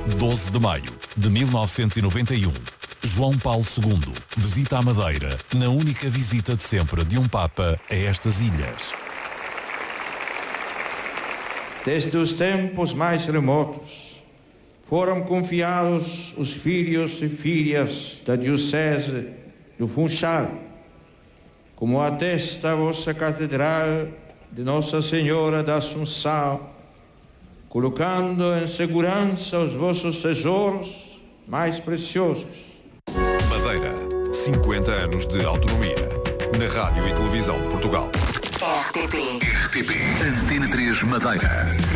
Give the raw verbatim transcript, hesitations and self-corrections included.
doze de maio de mil novecentos e noventa e um. João Paulo segundo visita a Madeira na única visita de sempre de um Papa a estas ilhas. Desde os tempos mais remotos, foram confiados os filhos e filhas da Diocese do Funchal, como atesta a vossa Catedral de Nossa Senhora da Assunção, colocando em segurança os vossos tesouros mais preciosos. Madeira, cinquenta anos de autonomia. Na Rádio e Televisão de Portugal. R T P. R T P. Antena três Madeira.